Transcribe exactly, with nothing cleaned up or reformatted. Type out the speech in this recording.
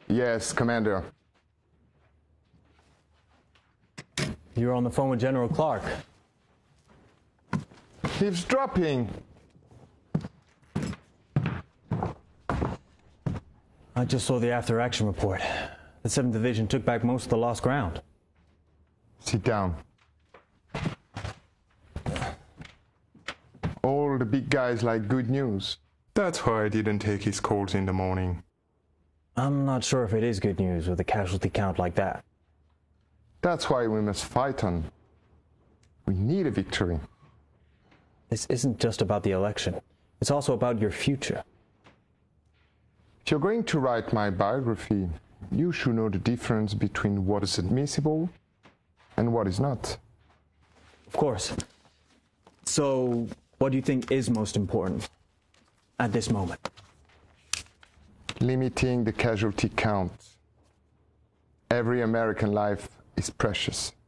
Yes, Commander. You're on the phone with General Clark. Eavesdropping! I just saw the after-action report. The seventh Division took back most of the lost ground. Sit down. All the big guys like good news. That's why I didn't take his calls in the morning. I'm not sure if it is good news with a casualty count like that. That's why we must fight on. We need a victory. This isn't just about the election. It's also about your future. If you're going to write my biography, you should know the difference between what is admissible and what is not. Of course. So, what do you think is most important at this moment? Limiting the casualty count. Every American life is precious.